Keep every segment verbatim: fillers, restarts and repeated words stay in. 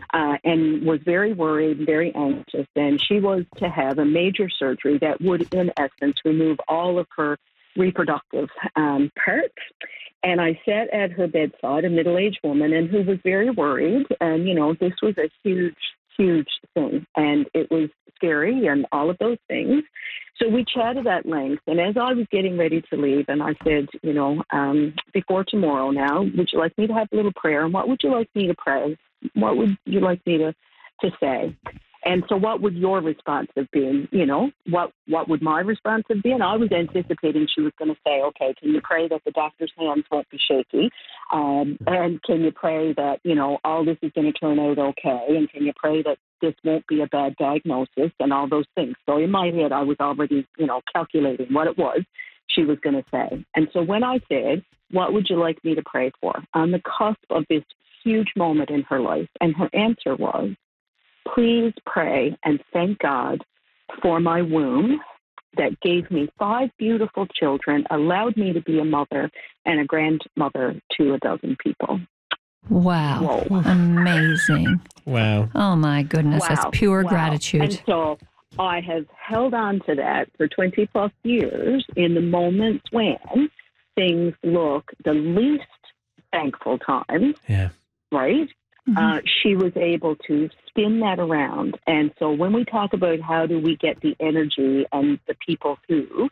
uh, and was very worried, very anxious. And she was to have a major surgery that would, in essence, remove all of her reproductive um, parts. And I sat at her bedside, a middle-aged woman, and who was very worried. And, you know, this was a huge, huge thing. And it was scary and all of those things. So we chatted at length. And as I was getting ready to leave, and I said, you know, um, before tomorrow now, would you like me to have a little prayer? And what would you like me to pray? What would you like me to, to say? And so what would your response have been? You know, what what would my response have been? I was anticipating she was going to say, okay, can you pray that the doctor's hands won't be shaky? Um, and can you pray that, you know, all this is going to turn out okay? And can you pray that this won't be a bad diagnosis and all those things? So in my head, I was already, you know, calculating what it was she was going to say. And so when I said, what would you like me to pray for? On the cusp of this huge moment in her life. And her answer was, please pray and thank God for my womb that gave me five beautiful children, allowed me to be a mother and a grandmother to a dozen people. Wow. Whoa. Amazing. Wow. Oh, my goodness. Wow. That's pure wow. gratitude. And so I have held on to that for twenty plus years in the moments when things look the least thankful times. Yeah. Right? Mm-hmm. Uh, she was able to spin that around. And so when we talk about how do we get the energy and the people who,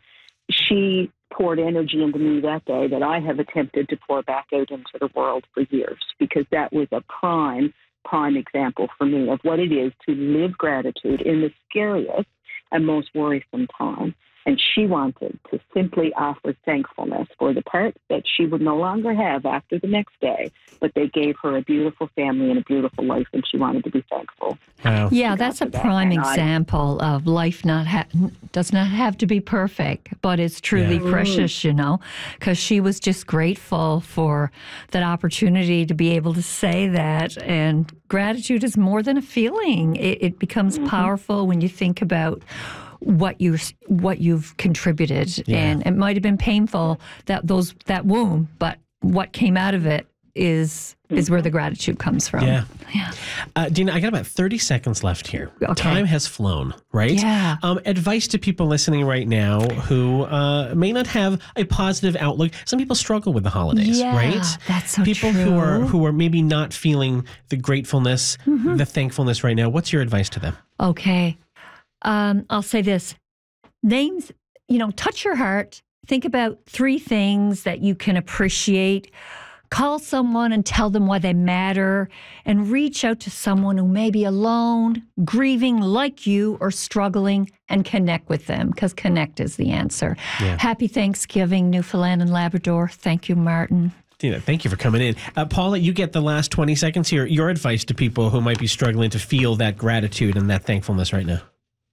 she poured energy into me that day that I have attempted to pour back out into the world for years, because that was a prime, prime example for me of what it is to live gratitude in the scariest and most worrisome time. And she wanted to simply offer thankfulness for the parts that she would no longer have after the next day, but they gave her a beautiful family and a beautiful life, and she wanted to be thankful. Wow. Yeah, that's a prime that. example I, of life not ha- does not have to be perfect, but it's truly yeah. precious, you know, because she was just grateful for that opportunity to be able to say that. And gratitude is more than a feeling. It, it becomes mm-hmm. powerful when you think about what you what you've contributed, yeah. and it might have been painful that those that womb, but what came out of it is is where the gratitude comes from. Yeah, yeah. Uh, Dina, I got about thirty seconds left here. Okay. Time has flown, right? Yeah. Um, advice to people listening right now who uh, may not have a positive outlook. Some people struggle with the holidays, yeah, right? That's so people true. who are who are maybe not feeling the gratefulness, mm-hmm. the thankfulness right now. What's your advice to them? Okay. Um, I'll say this. Names, you know, touch your heart. Think about three things that you can appreciate. Call someone and tell them why they matter, and reach out to someone who may be alone, grieving like you, or struggling, and connect with them, because connect is the answer. Yeah. Happy Thanksgiving, Newfoundland and Labrador. Thank you, Martin. Dina, thank you for coming in. Uh, Paula, you get the last twenty seconds here. Your advice to people who might be struggling to feel that gratitude and that thankfulness right now.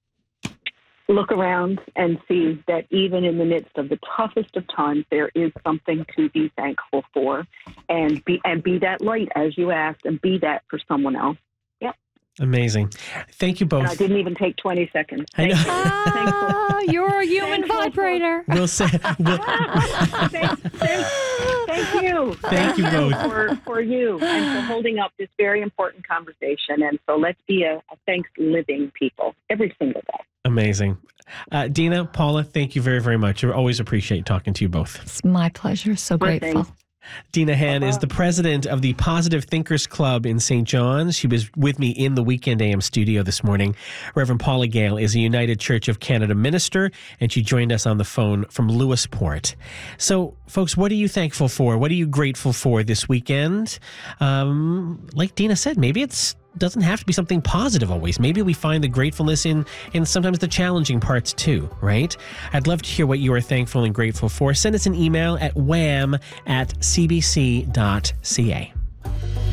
Look around and see that even in the midst of the toughest of times, there is something to be thankful for, and be and be that light as you asked, and be that for someone else. Yep. Amazing. Thank you both. And I didn't even take twenty seconds. I know. Ah, you're a human Thankful vibrator. We'll say. We'll, thank, thank, thank you. Thank you both. For, for you and for holding up this very important conversation. And so let's be a, a thanks living people every single day. Amazing. Uh, Dina, Paula, thank you very, very much. I always appreciate talking to you both. It's my pleasure. So grateful. Dina Han is the president of the Positive Thinkers Club in Saint John's. She was with me in the Weekend A M studio this morning. Reverend Paula Gale is a United Church of Canada minister, and she joined us on the phone from Lewisport. So, folks, what are you thankful for? What are you grateful for this weekend? Um, like Dina said, maybe it's doesn't have to be something positive always. Maybe we find the gratefulness in in sometimes the challenging parts too, right? I'd love to hear what you are thankful and grateful for. Send us an email at wham at c b c dot c a.